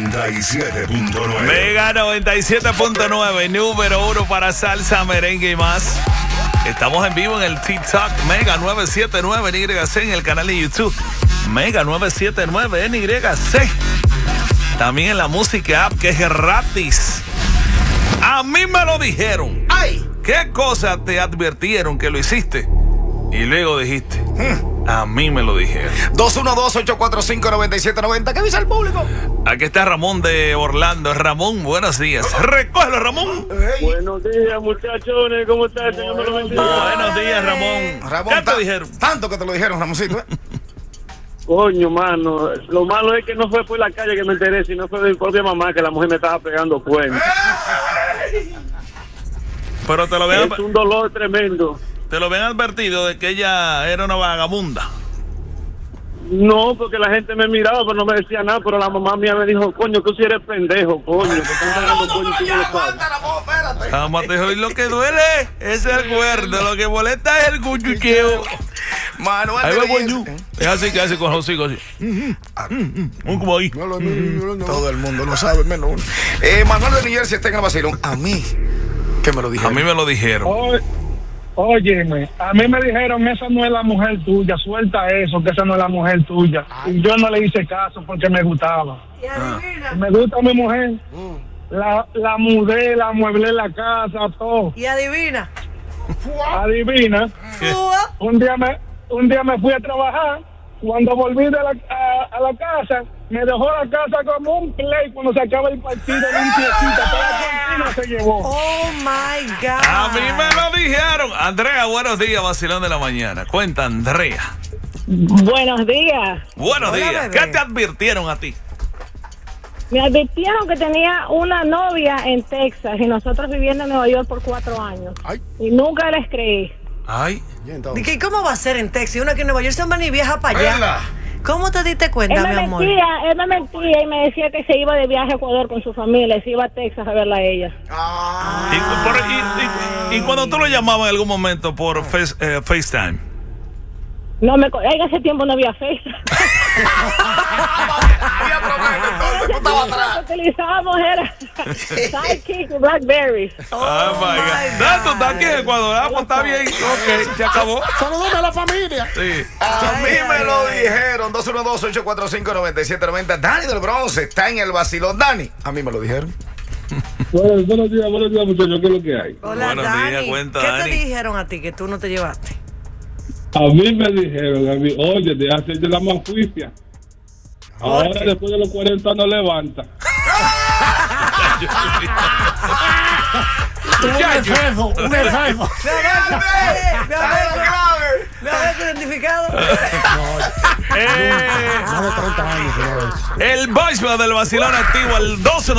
97.9. Mega 97.9, número 1 para salsa, merengue y más. Estamos en vivo en el TikTok Mega 979 NYC, en el canal de YouTube Mega 979 NYC. También en la música app, que es gratis. A mí me lo dijeron. ¡Ay! ¿Qué cosas te advirtieron que lo hiciste? Y luego dijiste, a mí me lo dijeron. 212-845-9790. ¿Qué dice el público? Aquí está Ramón de Orlando. Ramón, buenos días. Recógelo, Ramón. Buenos días, muchachones. ¿Cómo estás? Señor me lo bendiga. Buenos días, Ramón. ¿Qué te dijeron? Tanto que te lo dijeron, Ramoncito. Coño, mano. Lo malo es que no fue por la calle que me enteré, sino fue de mi propia mamá que la mujer me estaba pegando cuernos. Pero te lo Es un dolor tremendo. Te lo habían advertido de que ella era una vagabunda. No, porque la gente me miraba, pero no me decía nada. Pero la mamá mía me dijo, coño, que si eres pendejo, coño. Que están pegando coño, tú no lo sabes. Espérate. Vamos, te dijo, y lo que duele es el cuerno, lo que molesta es el cuchucheo. Manuel Ahí de va New Guayú. Jersey. Es así que hace con los hijos así. Como ahí. Todo el mundo lo sabe, menos uno. Manuel de New Jersey está en el vacilón. A mí, ¿qué me lo A dijeron? mí me lo dijeron. Óyeme, a mí me dijeron, esa no es la mujer tuya, suelta eso, que esa no es la mujer tuya. Y yo no le hice caso porque me gustaba. Me gusta mi mujer. La mudé, la mueblé en la casa, todo. Y adivina. Adivina. Un día me fui a trabajar. Cuando volví a la casa, me dejó la casa como un play cuando se acaba el partido de un piecita. Toda la cortina se llevó. Oh my God. A mí me lo dijeron. Andrea, buenos días, vacilón de la mañana. Cuenta, Andrea. Buenos días. Buenos Hola, días. bebé. ¿Qué te advirtieron a ti? Me advirtieron que tenía una novia en Texas y nosotros viviendo en Nueva York por 4 años. Ay. Y nunca les creí. Ay. ¿Y cómo va a ser en Texas? Uno que en Nueva York se va ni viaja para allá. ¿Verdad? ¿Cómo te diste cuenta, Él mi me amor? mentía y me decía que se iba de viaje a Ecuador con su familia y se iba a Texas a verla a ella. Y cuando tú lo llamabas en algún momento por FaceTime. No me en ese tiempo no había Facebook. Entonces tú estabas Lo atrás. que utilizábamos era Sidekick y Blackberry. Oh my God. No, tú estás aquí en Ecuador. Ah, pues está bien. Ok, se acabó. Saludos a la familia. Sí. A mí Ay, me ay, lo ay. dijeron. 212-845-9790. Dani del Bronx está en el vacilón. Dani, a mí me lo dijeron. Buenos días, muchachos. ¿Qué es lo que hay? Hola, Buenos Dani. días, cuenta, ¿Qué Dani. te dijeron a ti que tú no te llevaste? A mí me dijeron, oye, te haces de la manfuicia. Ahora después de los 40 no levanta. Un enfermo. Me habéis identificado. Más de 30 años que no lo hizo. El voicemail del vacilón activo al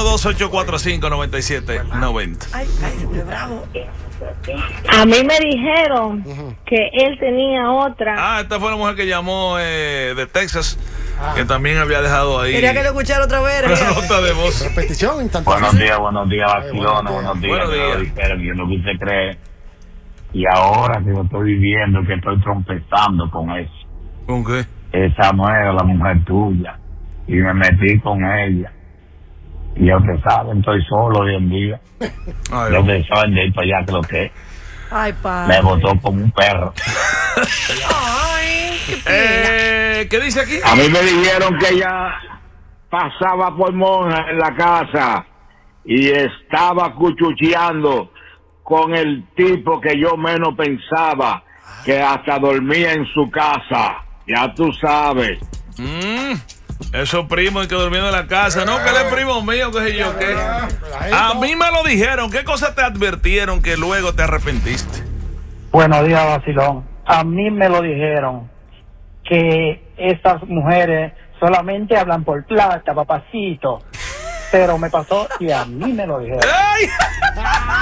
212-845-9790. Ay, qué bravo. A mí me dijeron que él tenía otra. Ah, esta fue la mujer que llamó de Texas, que también había dejado ahí Quería que lo escuchara otra vez. una nota de voz. Repetición instantánea. Buenos días, vacilones, buenos días. Buenos Me lo días. dijeron, yo no quise creer. Y ahora que lo estoy viviendo, que estoy trompezando con eso. ¿Con qué? Esa no era la mujer tuya. Y me metí con ella. Y ya ustedes saben, estoy solo hoy en día. Ay, Ya ustedes saben de ir para allá que lo que es. Ay, padre. Me botó como un perro. Ay, qué pena. ¿Qué dice aquí? A mí me dijeron que ella pasaba por monja en la casa y estaba cuchucheando con el tipo que yo menos pensaba, que hasta dormía en su casa. Ya tú sabes. Esos primos que durmieron en la casa, no, que él es primo mío, qué sé yo, qué. A mí me lo dijeron. ¿Qué cosas te advirtieron que luego te arrepentiste? Buenos días, vacilón. A mí me lo dijeron que estas mujeres solamente hablan por plata, papacito. Pero me pasó y a mí me lo dijeron. ¡Ay!